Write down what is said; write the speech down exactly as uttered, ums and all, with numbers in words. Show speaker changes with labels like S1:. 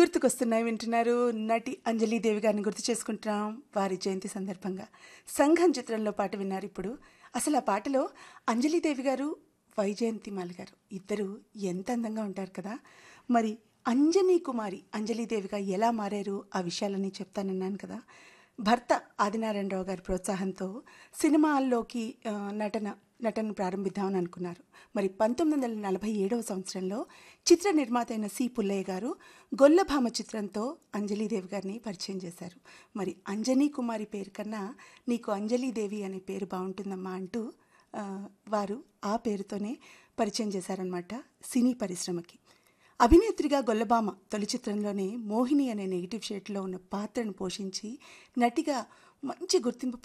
S1: గుర్తుకొస్తున్నాయి వింటున్నారు. నటి అంజలీదేవి గారిని గుర్తు చేసుకుంటున్నాం వారి జయంతి సందర్భంగా. సంఘం చిత్రంలో పాట విన్నారు ఇప్పుడు. అసలు ఆ పాటలో అంజలీదేవి గారు, వైజయంతిమాల గారు ఇద్దరు ఎంత అందంగా ఉంటారు కదా. మరి అంజనీ కుమారి అంజలీదేవిగా ఎలా మారారు ఆ విషయాలన్నీ చెప్తానన్నాను కదా. భర్త ఆదినారాయణరావు గారి ప్రోత్సాహంతో సినిమాల్లోకి ఆ, నటన నటన ప్రారంభిద్దామని అనుకున్నారు. మరి పంతొమ్మిది వందల నలభై ఏడవ సంవత్సరంలో చిత్ర నిర్మాత అయిన సి పుల్లయ్య గారు గొల్లభామ చిత్రంతో అంజలీదేవి గారిని పరిచయం చేశారు. మరి అంజనీ కుమారి పేరు కన్నా నీకు అంజలీదేవి అనే పేరు బాగుంటుందమ్మా అంటూ ఆ, వారు ఆ పేరుతోనే పరిచయం చేశారనమాట సినీ పరిశ్రమకి. అభినేత్రిగా గొల్లభామ తొలి చిత్రంలోనే మోహిని అనే నెగిటివ్ షేడ్లో ఉన్న పాత్రను పోషించి నటిగా మంచి గుర్తింపు